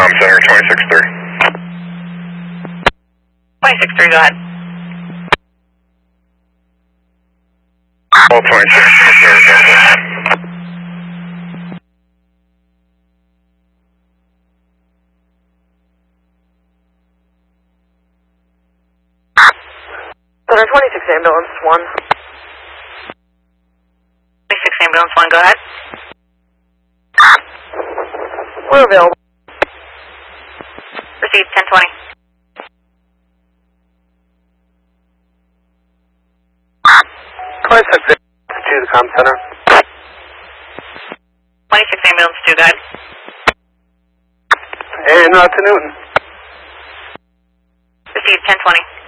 Center, 26-3. 26-3, go ahead. All 26-3. Center 26 ambulance 1. 26 ambulance 1, go ahead. We're available. Received 1020. To the comm center. 26 ambulance 2, go ahead. And to Newton. Received 1020.